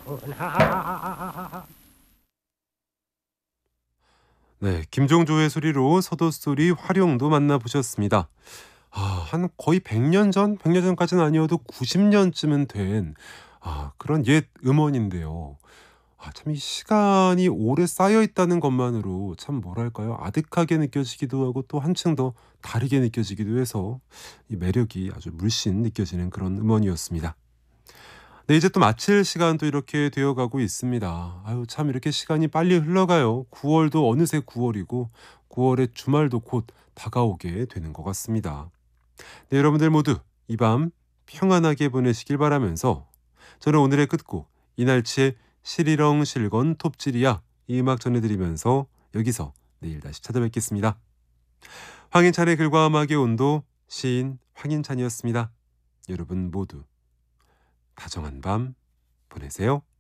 네, 김종조의 소리로 서도소리 활용도 만나보셨습니다. 한 거의 100년 전? 100년 전까지는 아니어도 90년쯤은 된 그런 옛 음원인데요. 참 이 시간이 오래 쌓여 있다는 것만으로 참 뭐랄까요? 아득하게 느껴지기도 하고 또 한층 더 다르게 느껴지기도 해서 이 매력이 아주 물씬 느껴지는 그런 음원이었습니다. 네, 이제 또 마칠 시간도 이렇게 되어 가고 있습니다. 아유, 참 이렇게 시간이 빨리 흘러가요. 9월도 어느새 9월이고 9월의 주말도 곧 다가오게 되는 것 같습니다. 네, 여러분들 모두 이 밤 평안하게 보내시길 바라면서 저는 오늘의 끝곡 이날치의 시리렁 실건 톱질이야 이 음악 전해드리면서 여기서 내일 다시 찾아뵙겠습니다. 황인찬의 글과 음악의 온도 시인 황인찬이었습니다. 여러분 모두 다정한 밤 보내세요.